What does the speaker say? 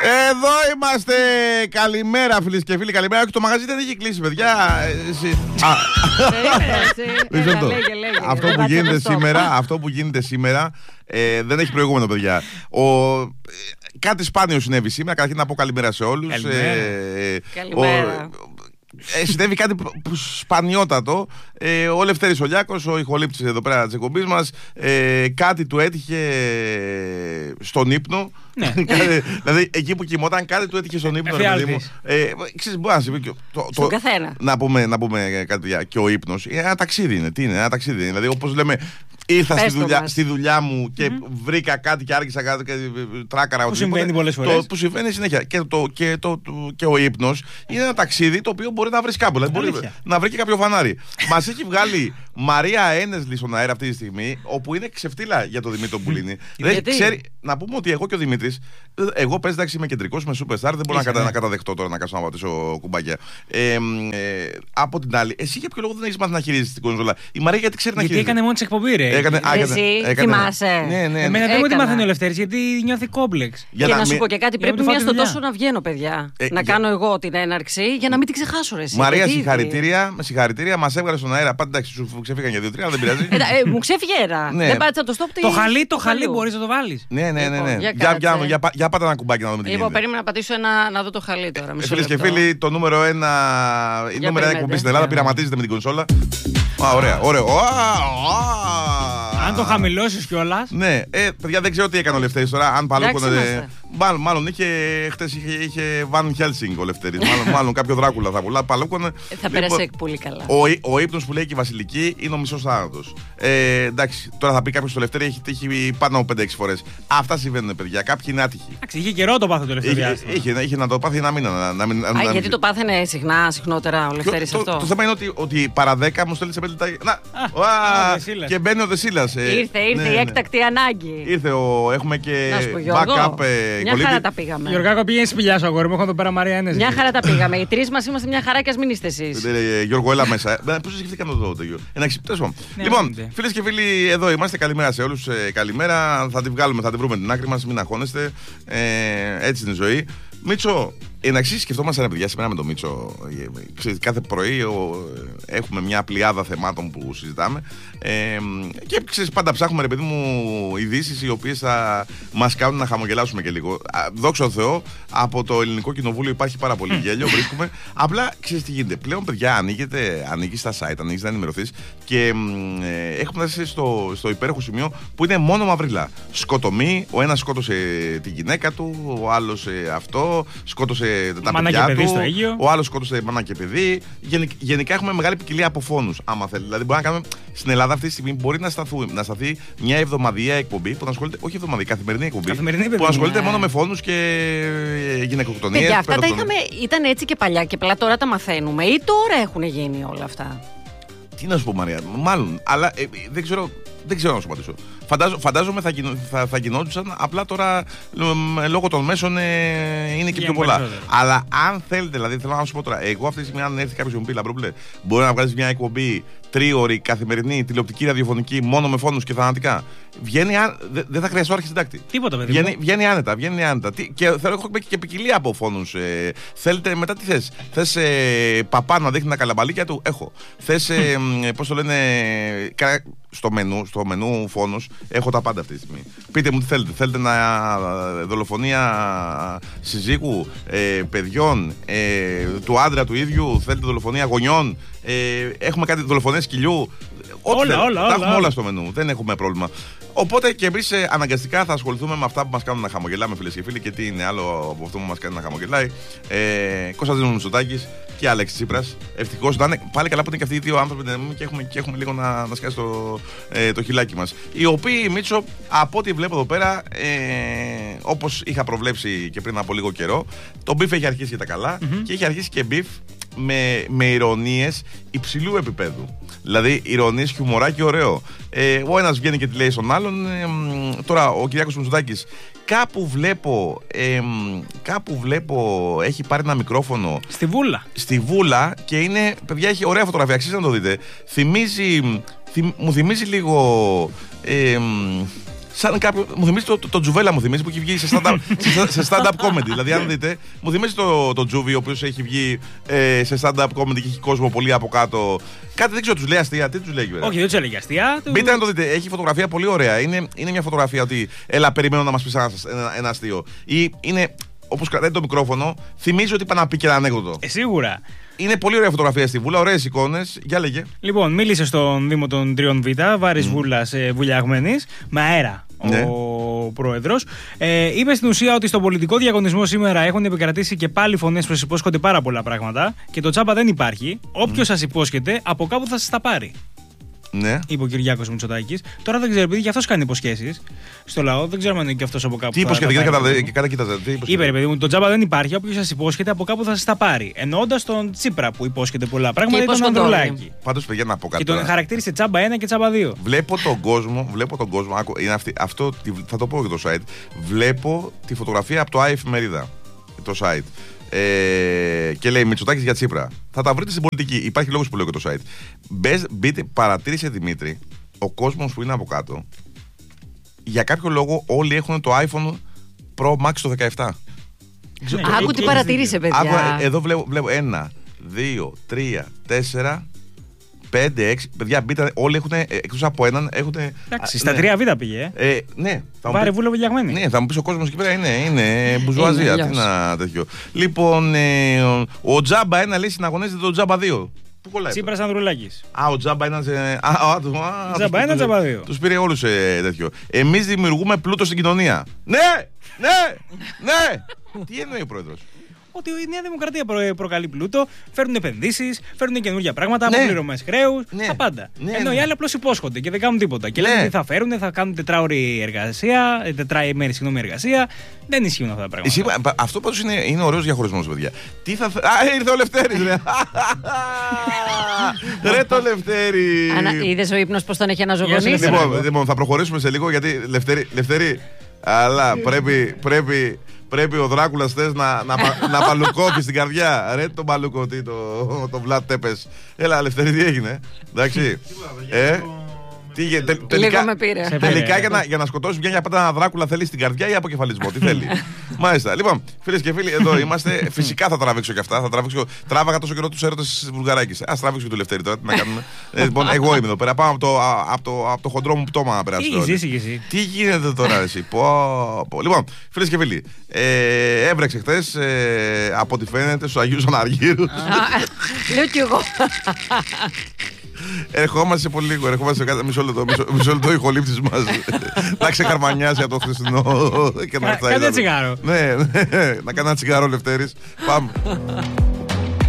Εδώ είμαστε. Καλημέρα, φίλοι και φίλοι. Καλημέρα. Όχι, το μαγαζί δεν έχει κλείσει, παιδιά. Αυτό που γίνεται σήμερα δεν έχει προηγούμενο, παιδιά. Κάτι σπάνιο συνέβη σήμερα. Καταρχήν να πω καλημέρα σε όλους. Καλημέρα. Συνέβη κάτι σπανιότατο. Ο Λευτέρης Ολιάκος, ο ηχολήπτης εδώ πέρα της εκπομπής μας, κάτι του έτυχε στον ύπνο. Ναι. Δηλαδή εκεί που κοιμόταν, κάτι του έτυχε στον ύπνο. Ξέρεις, μπορεί να συμβεί. Στον καθένα. Να πούμε κάτι. Και ο ύπνος ένα ταξίδι είναι. Τι είναι, ένα ταξίδι είναι. Δηλαδή, όπως λέμε, ήρθα στη δουλειά μου και βρήκα κάτι και άργησα κάτι και τράκαρα. Που συμβαίνει πολλές φορές. Που συμβαίνει συνέχεια. Και ο ύπνος είναι ένα ταξίδι το οποίο μπορεί να βρει κάπου. Δηλαδή μπορεί να βρει και κάποιο φανάρι. Μας έχει βγάλει Μαρία Ένεσλη στον αέρα αυτή τη στιγμή, όπου είναι ξεφτύλα για τον Δημήτρη Πουλίνη. Ξέρει, να πούμε ότι εγώ και ο Δημήτρης, εγώ πες εντάξει είμαι κεντρικός, είμαι superstar, δεν μπορώ να καταδεχτώ τώρα να κάτσω να πατήσω κουμπάκια. Από την άλλη, εσύ για ποιο λόγο δεν έχεις μάθει να χειρίζεσαι την κονσόλα? Η Μαρία γιατί ξέρει να χειρίζεται. Γιατί έκανε μόνο τις εκπομπή, ρε. Εσύ θυμάσαι? Ναι. Εμένα δεν μου μάθανε ο Λευτέρης, γιατί νιώθει κόμπλεξ. Και να σου πω και κάτι, πρέπει μία στο τόσο να βγαίνω, παιδιά. Να κάνω εγώ την έναρξη για να μην την ξεχάσω, ρε. Μαρία, συγχαρητήρια, μας έβγαλε στον αέρα. Πάντα εντάξει, σου ξεφύγαν για 2-3, δεν πειράζει. Μου ξέφυγε ένα. Δεν πάτησα το stop. Το χαλί μπορείς να το βάλεις. Ναι. Για πάτα ένα κουμπάκι να δούμε τι γίνεται. Λοιπόν, περίμενα να πατήσω να δω το χαλί τώρα. Φίλες και φίλοι, το νούμερο 1, η νούμερο 1 εκπομπή στην Ελλάδα πειραματίζεται με την κονσόλα. Ωραία. Αν το χαμηλώσεις κιόλας. Ναι, παιδιά, δεν ξέρω τι έκανε ο Λευτέρης τώρα. Αν παλούκωνε. Μάλλον χτες είχε Van Helsing ο Λευτέρης. Μάλλον κάποιο Δράκουλα θα πουλά. Θα πέρασε πολύ καλά. Ο ύπνος που λέει και η Βασιλική είναι ο μισός θάνατος. Εντάξει, τώρα θα πει κάποιος στο Λευτέρη έχει τύχει πάνω από 5-6 φορές. Αυτά συμβαίνουν, παιδιά. Κάποιοι είναι άτυχοι. Εντάξει, είχε καιρό το πάθει το Λευτέρη. Είχε να το πάθει ένα μήνα. Γιατί το πάθαινε συχνότερα ο Λευτέρης αυτό? Το θέμα είναι ότι παρά 10 μου στέλνει σε 5 λεπτά. Και μπαίνει ο Δεσίλας. Ήρθε η έκτακτη ανάγκη. Ήρθε έχουμε και backup. Μια χαρά τα πήγαμε. Γιωργάκο, πήγαινε σπηλιά σου, αγόρι μου. Έχω εδώ πέρα Μαρία Ένεσλη. Μια χαρά τα πήγαμε. Οι τρεις μας είμαστε μια χαρά και ας μην είστε εσείς. Γιώργο, έλα μέσα. Πώς σκεφτήκαμε εδώ το Γιώργο? Λοιπόν, φίλες και φίλοι, εδώ είμαστε. Καλημέρα σε όλους. Καλημέρα. Θα τη βγάλουμε, θα τη βρούμε την άκρη μας. Μην αγχώνεστε. Έτσι είναι η ζωή. Μίτσο, εντάξει, σκεφτόμαστε ένα παιδιά σήμερα με τον Μίτσο. Κάθε πρωί έχουμε μια πλειάδα θεμάτων που συζητάμε. Και ξέρεις, πάντα ψάχνουμε, ρε παιδί μου, ειδήσεις οι οποίες θα μας κάνουν να χαμογελάσουμε και λίγο. Δόξα τω Θεώ, από το Ελληνικό Κοινοβούλιο υπάρχει πάρα πολύ γέλιο, βρίσκουμε. Απλά ξέρεις τι γίνεται. Πλέον, παιδιά, ανοίγεις στα site, ανοίγεις να ενημερωθείς και έχουμε φτάσει στο υπέροχο σημείο που είναι μόνο μαυρίλα. Σκοτωμή, ο ένας σκότωσε τη γυναίκα του, ο άλλος αυτό, σκότωσε τα παιδιά του, ο άλλος σκότωσε μάνα και παιδί. Γενικά έχουμε μεγάλη ποικιλία από φόνους, άμα θέλει. Δηλαδή, μπορεί να κάνουμε στην Ελλάδα αυτή τη στιγμή μπορεί να σταθεί μια εβδομαδιαία εκπομπή που να ασχολείται, όχι εβδομαδιαία, καθημερινή εκπομπή. Που ασχολείται μόνο με φόνους και γυναικοκτονίες. Παιδιά, αυτά ήταν έτσι και παλιά και απλά τώρα τα μαθαίνουμε ή τώρα έχουν γίνει όλα αυτά? Τι να σου πω, Μαρία, μάλλον, αλλά δεν ξέρω να σου απαντήσω. Φαντάζομαι θα γινόντουσαν, απλά τώρα λόγω των μέσων είναι και πιο πολλά. Αλλά αν θέλετε, δηλαδή θέλω να σου πω τώρα, εγώ αυτή τη στιγμή, αν έρθει κάποιος και μου πει Λαμπρόπουλε, μπορεί να βγάλεις μια εκπομπή 3ωρη καθημερινή, τηλεοπτική, ραδιοφωνική, μόνο με φόνους και θανατικά. Δεν θα χρειαστώ αρχισυντάκτη. Τίποτα, παιδί. Βγαίνει άνετα. Και έχω και ποικιλία από φόνους. Θέλετε μετά τι θες? Θες παπά να δείχνει τα καλαμπαλίκια του? Έχω. Θες, πώς το λένε, στο μενού φόνους, έχω τα πάντα αυτή τη στιγμή. Πείτε μου τι θέλετε. Θέλετε δολοφονία συζύγου, παιδιών, του άντρα του ίδιου? Θέλετε δολοφονία γονιών? Έχουμε κάτι δολοφονίες σκυλιού? Όλα. Τα έχουμε όλα στο μενού. Δεν έχουμε πρόβλημα. Οπότε και εμείς αναγκαστικά θα ασχοληθούμε με αυτά που μας κάνουν να χαμογελάμε, φίλες και φίλοι. Και τι είναι άλλο από αυτό που μας κάνει να χαμογελάει? Κωνσταντίνος Μητσοτάκης και Αλέξης Τσίπρας. Ευτυχώς πάλι καλά που είναι και αυτοί οι δύο άνθρωποι και έχουμε λίγο να σκάσει το χιλάκι μας. Οι οποίοι, Μίτσο, από ό,τι βλέπω εδώ πέρα, όπως είχα προβλέψει και πριν από λίγο καιρό, το μπιφ έχει αρχίσει για τα καλά και έχει αρχίσει και μπιφ με ηρωνίες υψηλού επίπεδου. Δηλαδή ηρωνίες, χιουμοράκι ωραίο. Ο ένας βγαίνει και τη λέει στον άλλον. Τώρα ο Κυριάκος Μητσοτάκης κάπου βλέπω έχει πάρει ένα μικρόφωνο στη Βούλα και είναι, παιδιά, έχει ωραία φωτογραφία, αξίζει να το δείτε. Μου θυμίζει λίγο σαν κάποιο. Μου θυμίζει το Τζουβέλα, μου θυμίζει που έχει βγει σε stand-up comedy. Δηλαδή, αν δείτε, μου θυμίζει το Τζούβι, ο οποίος έχει βγει σε stand-up comedy και έχει κόσμο πολύ από κάτω. Κάτι δεν ξέρω, τους λέει αστεία. Τι τους λέει, βέβαια. Όχι, δεν τους έλεγε αστεία. Μπείτε να το δείτε. Έχει φωτογραφία πολύ ωραία. Είναι μια φωτογραφία ότι έλα, περιμένω να μας πεις ένα αστείο. Ή είναι, όπως κρατάει το μικρόφωνο, θυμίζει ότι είπα να πει και ένα ανέκδοτο. Σίγουρα. Είναι πολύ ωραία φωτογραφία στη Βούλα, ωραίες εικόνες. Για λέγε. Λοιπόν, μίλησε στον Δήμο των 3Β, Βάρης Βούλας Βουλιαγμένης, με αέρα ο πρόεδρος. Είπε στην ουσία ότι στον πολιτικό διαγωνισμό σήμερα έχουν επικρατήσει και πάλι φωνές που σας υπόσχονται πάρα πολλά πράγματα και το τσάμπα δεν υπάρχει. Όποιος σας υπόσχεται, από κάπου θα σας τα πάρει. Ναι. Είπε ο Κυριάκος Μητσοτάκης. Τώρα δεν ξέρω, επειδή και αυτός κάνει υποσχέσεις στο λαό, δεν ξέρουμε αν είναι και αυτός από κάπου. Τι υποσχέται, και κατά κοίταζε. Είπε, ρε παιδί μου, το τζάμπα δεν υπάρχει. Όποιος σας υπόσχεται, από κάπου θα σας τα πάρει. Εννοώντας τον Τσίπρα που υπόσχεται πολλά πράγματα ή τον Ανδρουλάκη. Πάντως, παιδιά, να πω κάτι. Και τον χαρακτήρισε τσάμπα 1 και τσάμπα 2. Βλέπω τον κόσμο. Είναι αυτό, θα το πω και το site. Βλέπω τη φωτογραφία από το iEfημερίδα. Το site. Και λέει Μητσοτάκης για Τσίπρα. Θα τα βρείτε στην πολιτική. Υπάρχει λόγος που λέω και το site. Μπείτε, παρατήρησε Δημήτρη, ο κόσμος που είναι από κάτω. Για κάποιο λόγο όλοι έχουν το iPhone Pro Max το 17. Άκου τι παρατήρησε, παιδιά. Εδώ βλέπω 1, 2, 3, 4, 5, 6. Παιδιά, μπείτε, όλοι έχουν, εκτός από έναν, έχουν. Εντάξει, στα 3Β πήγε. Ναι. Βάρη Βούλα Βουλιαγμένη. Ναι, θα μου πει ο κόσμος εκεί πέρα είναι μπουζουαζία. Τι να τέτοιο. Λοιπόν, ο Τζάμπα 1 λέει συναγωνίζεται το Τζάμπα 2. Πού κολλάει? Τσίπρας Ανδρουλάκης. Ο Τζάμπα 1. Τζάμπα 1, Τζάμπα 2. Τους πήρε όλους τέτοιο. Εμείς δημιουργούμε πλούτο στην κοινωνία. Ναι! Τι εννοεί ο πρόεδρος? Ότι η Νέα Δημοκρατία προκαλεί πλούτο, φέρνουν επενδύσεις, φέρνουν καινούργια πράγματα, αποπληρωμές χρέους, τα πάντα. Ενώ οι άλλοι απλώς υπόσχονται και δεν κάνουν τίποτα. Και λένε ότι θα φέρουν, θα κάνουν τετράωρη εργασία, τετράημερη εργασία. Δεν ισχύουν αυτά τα πράγματα. Αυτό πάντως είναι ωραίος διαχωρισμός, παιδιά. Τι θα. Ήρθε ο Λευτέρης, ρε! Ρε το Λευτέρη! Είδες ο ύπνος πως τον έχει αναζωογονήσει? Λοιπόν, θα προχωρήσουμε σε λίγο γιατί Λευτέρη. Αλλά πρέπει ο Δράκουλας θες να παλουκώσει στην καρδιά. Ρε τον παλουκό, το Βλάτ Τέπες. Έλα Λευτέρη, τι έγινε? Εντάξει. Τελικά για να σκοτώσει μια πατάτα Δράκουλα θέλει στην καρδιά ή αποκεφαλισμό? Τι θέλει? Μάλιστα. Λοιπόν, φίλες και φίλοι, εδώ είμαστε. Φυσικά θα τραβήξω και αυτά. Τράβαγα τόσο καιρό τους έρωτες της Βουλγαράκης. Ας τραβήξω και του Λευτέρη τώρα. Τι να κάνουμε? Λοιπόν, εγώ είμαι εδώ πέρα. Πάω από το χοντρό μου πτώμα να περάσω. Τι γίνεται τώρα, εσύ? Λοιπόν, φίλες και φίλοι, έβρεξε χτες από ό,τι φαίνεται στους Αγίους Αναργύρους. Λέω κι εγώ. Ερχόμαστε πολύ λίγο, μισό λεπτό η χολήψης μας να ξεκαρμανιάσει από το χθεσινό. Κάνε τσιγάρο. Ναι, να κάνει ένα τσιγάρο Λευτέρης. Πάμε.